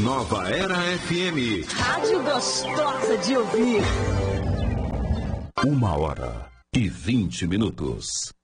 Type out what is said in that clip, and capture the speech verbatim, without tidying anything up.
Nova Era F M. Rádio gostosa de ouvir. Uma hora e vinte minutos.